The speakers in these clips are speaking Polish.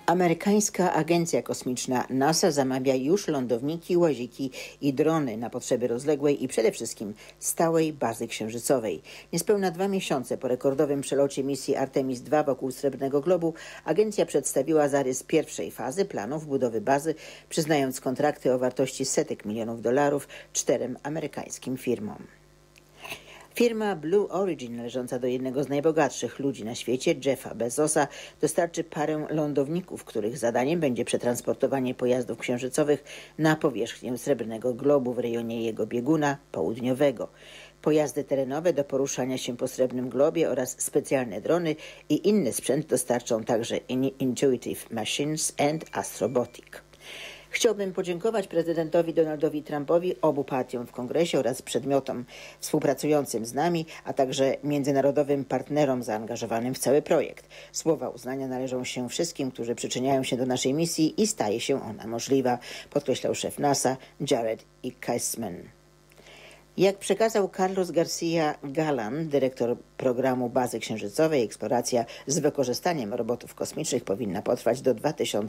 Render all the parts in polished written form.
Amerykańska Agencja Kosmiczna NASA zamawia już lądowniki, łaziki i drony na potrzeby rozległej i przede wszystkim stałej bazy księżycowej. Niespełna 2 miesiące po rekordowym przelocie misji Artemis II wokół Srebrnego Globu agencja przedstawiła zarys pierwszej fazy planów budowy bazy, przyznając kontrakty o wartości setek milionów dolarów 4 amerykańskim firmom. Firma Blue Origin, należąca do jednego z najbogatszych ludzi na świecie, Jeffa Bezosa, dostarczy parę lądowników, których zadaniem będzie przetransportowanie pojazdów księżycowych na powierzchnię Srebrnego Globu w rejonie jego bieguna południowego. Pojazdy terenowe do poruszania się po Srebrnym Globie oraz specjalne drony i inny sprzęt dostarczą także Intuitive Machines and Astrobotic. Chciałbym podziękować prezydentowi Donaldowi Trumpowi, obu partiom w kongresie oraz przedmiotom współpracującym z nami, a także międzynarodowym partnerom zaangażowanym w cały projekt. Słowa uznania należą się wszystkim, którzy przyczyniają się do naszej misji i staje się ona możliwa, podkreślał szef NASA Jared Isaacman. Jak przekazał Carlos García Galán, dyrektor programu bazy księżycowej, eksploracja z wykorzystaniem robotów kosmicznych powinna potrwać do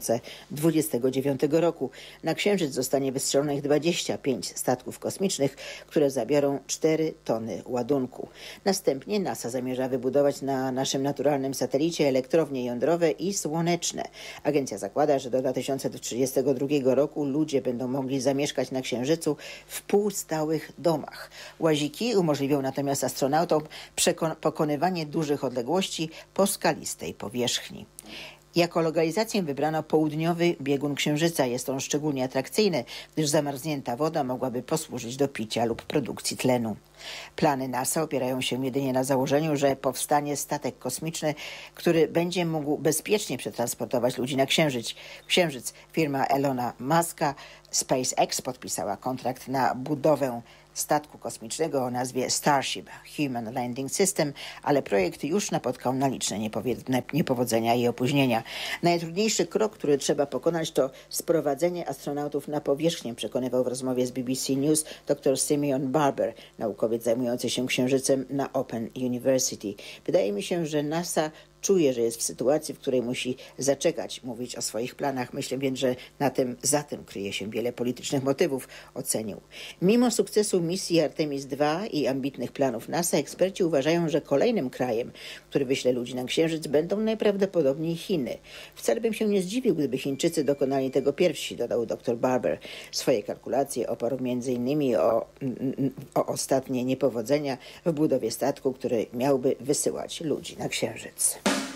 2029 roku. Na Księżyc zostanie wystrzelonych 25 statków kosmicznych, które zabiorą 4 tony ładunku. Następnie NASA zamierza wybudować na naszym naturalnym satelicie elektrownie jądrowe i słoneczne. Agencja zakłada, że do 2032 roku ludzie będą mogli zamieszkać na Księżycu w półstałych domach. Łaziki umożliwią natomiast astronautom pokonywanie dużych odległości po skalistej powierzchni. Jako lokalizację wybrano południowy biegun Księżyca. Jest on szczególnie atrakcyjny, gdyż zamarznięta woda mogłaby posłużyć do picia lub produkcji tlenu. Plany NASA opierają się jedynie na założeniu, że powstanie statek kosmiczny, który będzie mógł bezpiecznie przetransportować ludzi na Księżyc. Firma Elona Muska SpaceX podpisała kontrakt na budowę statku kosmicznego o nazwie Starship Human Landing System, ale projekt już napotkał na liczne niepowodzenia i opóźnienia. Najtrudniejszy krok, który trzeba pokonać, to sprowadzenie astronautów na powierzchnię, przekonywał w rozmowie z BBC News dr Simeon Barber, naukowiec zajmujący się Księżycem na Open University. Wydaje mi się, że NASA czuje, że jest w sytuacji, w której musi zaczekać, mówić o swoich planach. Myślę więc, że za tym kryje się wiele politycznych motywów, ocenił. Mimo sukcesu misji Artemis II i ambitnych planów NASA, eksperci uważają, że kolejnym krajem, który wyśle ludzi na Księżyc, będą najprawdopodobniej Chiny. Wcale bym się nie zdziwił, gdyby Chińczycy dokonali tego pierwsi, dodał dr Barber. Swoje kalkulacje oparł m.in. o ostatnie niepowodzenia w budowie statku, który miałby wysyłać ludzi na Księżyc.